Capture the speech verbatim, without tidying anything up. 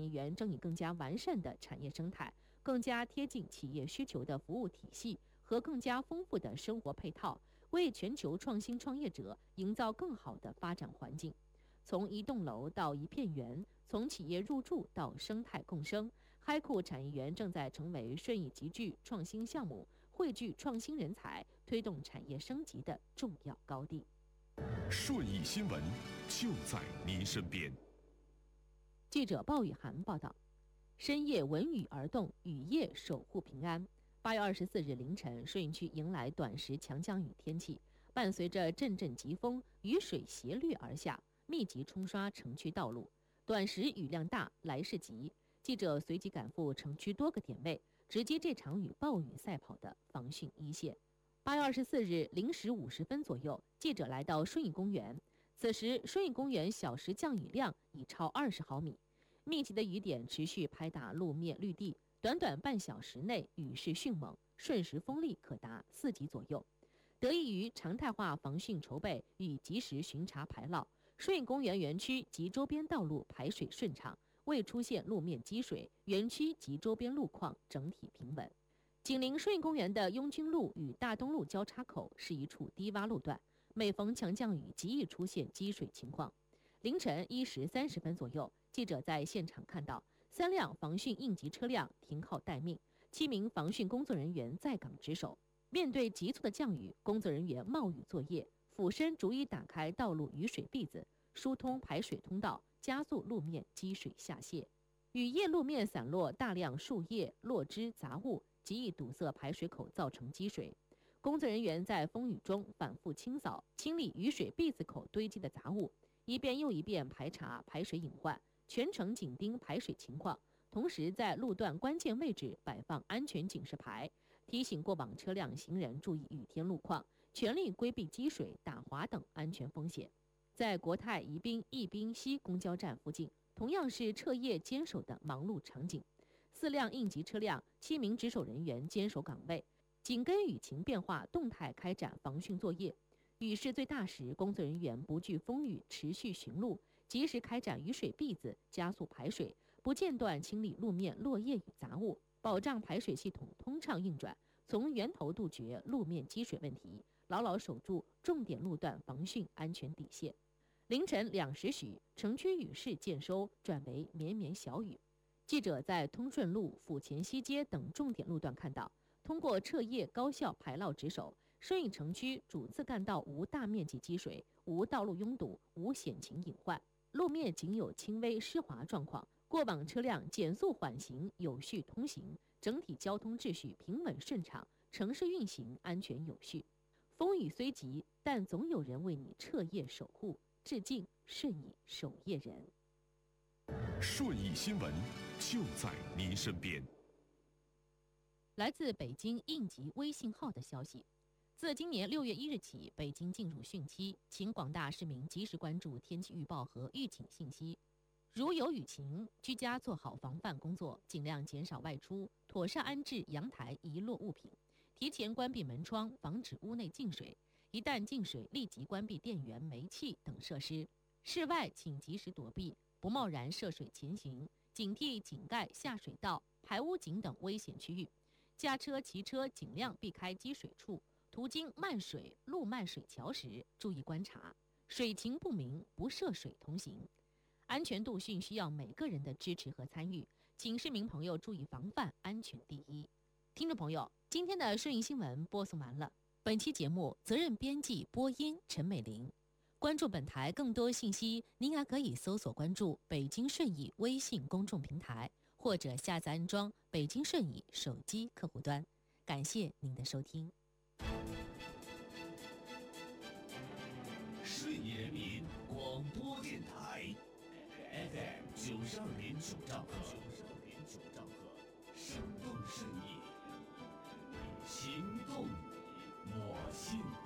业园正以更加完善的产业生态、更加贴近企业需求的服务体系和更加丰富的生活配套，为全球创新创业者营造更好的发展环境。从一栋楼到一片园，从企业入驻到生态共生，嗨库产业园正在成为顺义集聚创新项目、汇聚创新人才、推动产业升级的重要高地。 顺义新闻就在您身边。 记者鲍雨涵报道，深夜闻雨而动，雨夜守护平安。八月二十四日凌晨，顺义区迎来短时强降雨天气，伴随着阵阵疾风，雨水斜掠而下，密集冲刷城区道路。短时雨量大，来势急。记者随即赶赴城区多个点位，直击这场与暴雨赛跑的防汛一线。八月二十四日零时五十分左右，记者来到顺义公园。此时，顺义公园小时降雨量已超二十毫米，密集的雨点持续拍打路面绿地。短短半小时内，雨势迅猛，瞬时风力可达四级左右。得益于常态化防汛筹备与及时巡查排涝，顺义公园园区及周边道路排水顺畅，未出现路面积水，园区及周边路况整体平稳。紧邻顺义公园的雍军路与大东路交叉口是一处低洼路段，每逢强降雨极易出现积水情况。凌晨一时三十分左右，记者在现场看到三辆防汛应急车辆停靠待命，七名防汛工作人员在岗值守。面对急促的降雨，工作人员冒雨作业，俯身逐一打开道路雨水篦子，疏通排水通道，加速路面积水下泄。雨夜路面散落大量树叶、落枝、杂物，极易堵塞排水口，造成积水。工作人员在风雨中反复清扫、清理雨水篦子口堆积的杂物，一遍又一遍排查排水隐患，全程紧盯排水情况，同时在路段关键位置摆放安全警示牌，提醒过往车辆行人注意雨天路况，全力规避积水、打滑等安全风险。在国泰宜宾宜宾西公交站附近，同样是彻夜坚守的忙碌场景。四辆应急车辆，七名值守人员坚守岗位，紧跟雨情变化，动态开展防汛作业。雨势最大时，工作人员不惧风雨，持续巡路，及时开展雨水篦子，加速排水，不间断清理路面落叶与杂物，保障排水系统通畅运转，从源头杜绝路面积水问题，牢牢守住重点路段防汛安全底线。凌晨两时许，城区雨势渐收，转为绵绵小雨。记者在通顺路、府前西街等重点路段看到，通过彻夜高效排涝值守，顺义城区主次干道无大面积积水，无道路拥堵，无险情隐患，路面仅有轻微湿滑状况，过往车辆减速缓行，有序通行，整体交通秩序平稳顺畅，城市运行安全有序。风雨虽急，但总有人为你彻夜守护。致敬顺义守夜人。 顺义新闻就在您身边。 来自北京应急微信号的消息，自今年六月一日起，北京进入汛期，请广大市民及时关注天气预报和预警信息。如有雨情，居家做好防范工作，尽量减少外出，妥善安置阳台遗落物品，提前关闭门窗，防止屋内进水。一旦进水，立即关闭电源、煤气等设施。室外请及时躲避，不贸然涉水前行，警惕井盖、下水道、排污井等危险区域。驾车、骑车尽量避开积水处，途经漫水、路漫水桥时，注意观察，水情不明，不涉水同行。安全度汛需要每个人的支持和参与，请市民朋友注意防范，安全第一。听众朋友，今天的顺义新闻播送完了。本期节目责任编辑播音陈美玲。关注本台更多信息，您还可以搜索关注北京顺义微信公众平台，或者下载安装北京顺义手机客户端。感谢您的收听。 顺义人民广播电台 F M 九十二点九兆赫，九十二点九兆赫，生动顺义，行动我心。